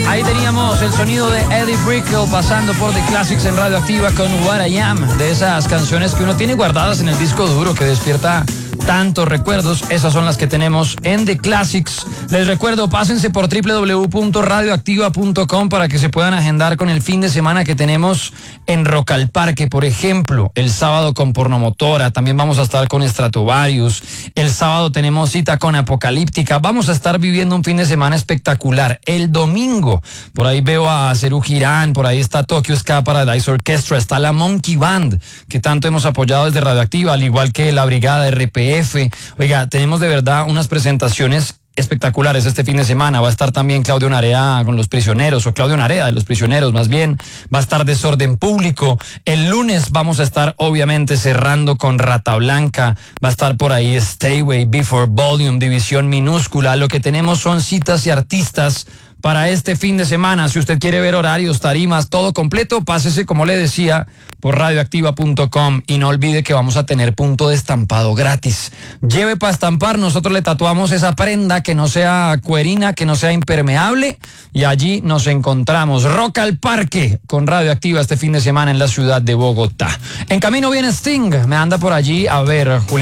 Ahí teníamos el sonido de Eddie Brickell pasando por The Classics en Radioactiva con What I Am, de esas canciones que uno tiene guardadas en el disco duro que despierta tantos recuerdos. Esas son las que tenemos en The Classics. Les recuerdo, pásense por www.radioactiva.com para que se puedan agendar con el fin de semana que tenemos en Rock al Parque. Por ejemplo, el sábado con Pornomotora, también vamos a estar con Stratovarius. El sábado tenemos cita con Apocalíptica. Vamos a estar viviendo un fin de semana espectacular. El domingo, por ahí veo a Serú Girán, por ahí está Tokyo Ska Paradise Orchestra, está la Monkey Band, que tanto hemos apoyado desde Radioactiva, al igual que la Brigada RPF. Oiga, tenemos de verdad unas presentaciones espectaculares este fin de semana. Va a estar también Claudio Narea con Los Prisioneros, o Claudio Narea de Los Prisioneros más bien. Va a estar Desorden Público. El lunes vamos a estar obviamente cerrando con Rata Blanca. Va a estar por ahí Stayway, Before Volume, División Minúscula. Lo que tenemos son citas y artistas para este fin de semana. Si usted quiere ver horarios, tarimas, todo completo, pásese, como le decía, por radioactiva.com y no olvide que vamos a tener punto de estampado gratis. Lleve para estampar, nosotros le tatuamos esa prenda que no sea cuerina, que no sea impermeable, y allí nos encontramos. Rock al Parque con Radioactiva este fin de semana en la ciudad de Bogotá. En camino viene Sting, me anda por allí a ver, Julián.